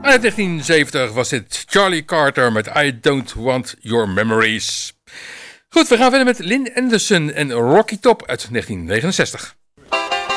Uit 1970 was dit Charlie Carter met I Don't Want Your Memories. Goed, we gaan verder met Lynn Anderson en Rocky Top uit 1969.